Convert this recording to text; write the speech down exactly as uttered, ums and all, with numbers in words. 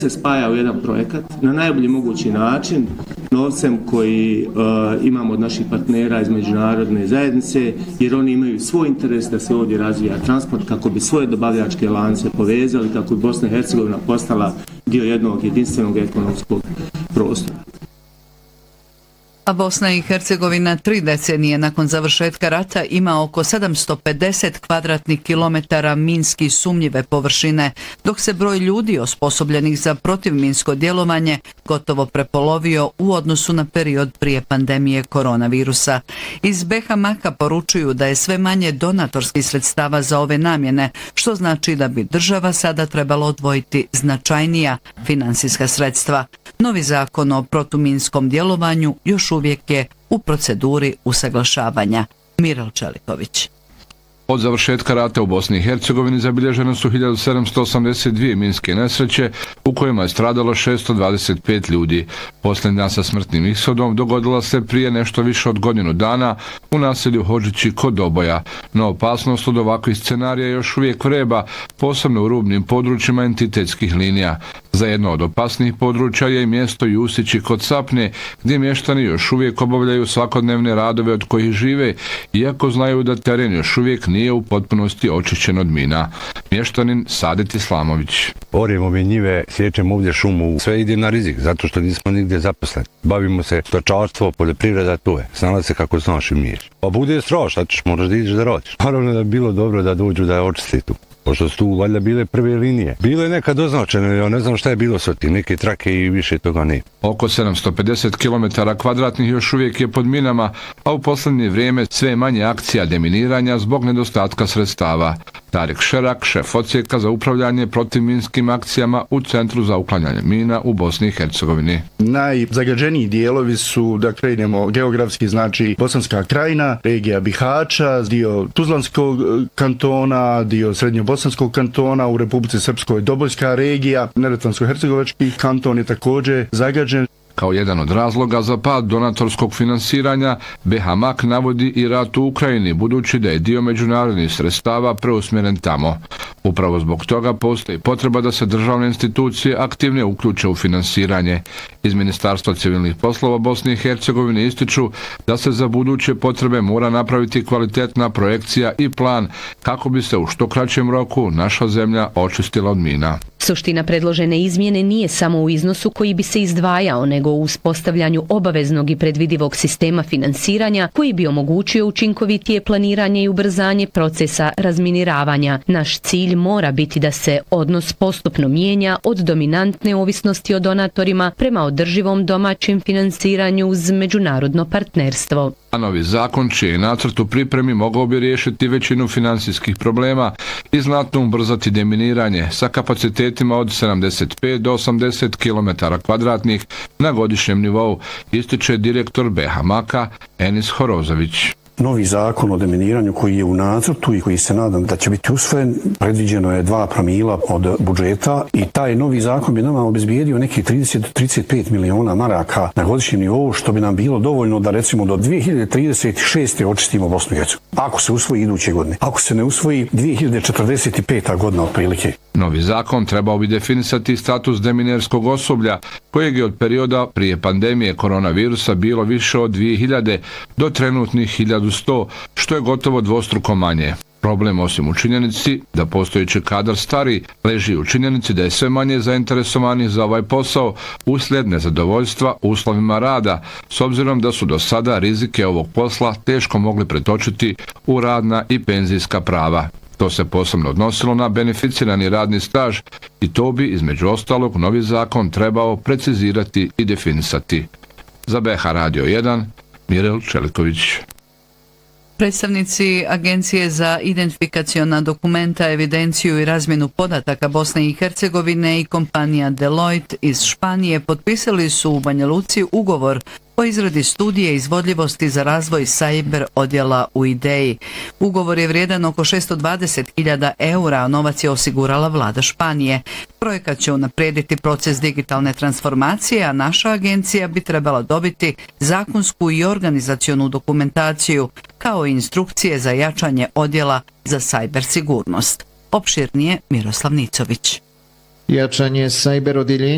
se spaja u jedan projekat na najbolji mogući način, novcem koji uh, imamo od naših partnera iz međunarodne zajednice, jer oni imaju svoj interes da se ovdje razvija transport kako bi svoje dobavljačke lance povezali, kako bi Bosna i Hercegovina postala dio jednog jedinstvenog ekonomskog prostora. A Bosna i Hercegovina tri decenije nakon završetka rata ima oko sedamsto pedeset kvadratnih kilometara minski sumnjive površine, dok se broj ljudi osposobljenih za protivminsko djelovanje gotovo prepolovio u odnosu na period prije pandemije koronavirusa. Iz B H Maka poručuju da je sve manje donatorskih sredstava za ove namjene, što znači da bi država sada trebalo odvojiti značajnija finansijska sredstva. Novi zakon o protuminskom djelovanju još uvijek je u proceduri usaglašavanja. Miral Čeliković. Od završetka rata u Bosni i Hercegovini zabilježene su hiljadu sedamsto osamdeset dvije minske nesreće u kojima je stradalo šesto dvadeset pet ljudi. Posljednja sa smrtnim ishodom dogodila se prije nešto više od godinu dana u naselju Hodžići kod Doboja, no opasnost od ovakvih scenarija još uvijek vreba, posebno u rubnim područjima entitetskih linija. Za jedno od opasnijih područja je i mjesto Jusići kod Sapne, gdje mještani još uvijek obavljaju svakodnevne radove od kojih žive, iako znaju da teren još uvijek nije u potpunosti očišćen od mina. Mještanin Sadet Islamović. Oremo mi njive, sjećemo ovdje šumu, sve ide na rizik, zato što nismo nigdje zaposleni. Bavimo se stočarstvo, poljoprivreda, to je. Snala se kako znaš i miješ. Pa bude strašno, ćeš moraš da ideš da rodiš. Naravno da bi bilo dobro da dođu da očisti tu. Pošto su tu valjda bile prve linije. Bilo je nekad označeno, ja ne znam šta je bilo s tim, neke trake i više toga ne. Oko sedamsto pedeset kilometara kvadratnih još uvijek je pod minama, a u posljednje vrijeme sve manje akcija deminiranja zbog nedostatka sredstava. Tarik Šerak, šef odsjeka za upravljanje protivminskim akcijama u Centru za uklanjanje mina u Bosni i Hercegovini. Najzagađeniji dijelovi su, da krenemo geografski, znači Bosanska krajina, regija Bihaća, dio Tuzlanskog kantona, dio Srednjobosanskog kantona, u Republici Srpskoj Dobojska regija, Neretvansko-hercegovački kanton je također zagađen. Kao jedan od razloga za pad donatorskog finansiranja, B H Mak navodi i rat u Ukrajini, budući da je dio međunarodnih sredstava preusmjeren tamo. Upravo zbog toga postoji potreba da se državne institucije aktivnije uključe u finansiranje. Iz Ministarstva civilnih poslova Bosne i Hercegovine ističu da se za buduće potrebe mora napraviti kvalitetna projekcija i plan kako bi se u što kraćem roku naša zemlja očistila od mina. Suština predložene izmjene nije samo u iznosu koji bi se izdvajao, nego u uspostavljanju obaveznog i predvidivog sistema finansiranja koji bi omogućio učinkovitije planiranje i ubrzanje procesa razminiravanja. Naš cilj mora biti da se odnos postupno mijenja od dominantne ovisnosti o donatorima prema održivom domaćem finansiranju uz međunarodno partnerstvo. A novi zakon, čiji nacrt u pripremi, mogao bi riješiti većinu finansijskih problema i znatno ubrzati deminiranje sa kapacitetima od sedamdeset pet do osamdeset kilometara kvadratnih na godišnjem nivou, ističe direktor B H Maka Enis Horozović. Novi zakon o deminiranju koji je u nacrtu i koji se nadam da će biti usvojen, predviđeno je dva promila od budžeta i taj novi zakon bi nama obezbijedio nekih trideset do trideset pet miliona maraka na godišnjem nivou, što bi nam bilo dovoljno da recimo do dvije hiljade trideset šeste. očistimo Bosnu i Hercegovinu. Ako se usvoji iduće godine. Ako se ne usvoji, dvije hiljade četrdeset peta. godina otprilike. Novi zakon trebao bi definisati status deminerskog osoblja, kojeg je od perioda prije pandemije koronavirusa bilo više od dvije hiljade do trenutnih hiljadu sto, što je gotovo dvostruko manje. Problem, osim u činjenici da postojeći kadar stari, leži u činjenici da je sve manje zainteresovanih za ovaj posao uslijed nezadovoljstva uslovima rada, s obzirom da su do sada rizike ovog posla teško mogli pretočiti u radna i penzijska prava. To se posebno odnosilo na beneficirani radni staž i to bi, između ostalog, novi zakon trebao precizirati i definisati. Za B H Radio jedan, Miral Čeliković. Predstavnici Agencije za identifikaciona dokumenta, evidenciju i razmjenu podataka Bosne i Hercegovine i kompanija Deloitte iz Španije potpisali su u Banja Luci ugovor o izradi studije izvodljivosti za razvoj sajber odjela u Ideji. Ugovor je vrijedan oko šesto dvadeset hiljada eura, a novac je osigurala vlada Španije. Projekat će unaprijediti proces digitalne transformacije, a naša agencija bi trebala dobiti zakonsku i organizacionu dokumentaciju, kao i instrukcije za jačanje odjela za sajber sigurnost. Opširnije Miroslav Nicović. Jačanje sajber odjeljenja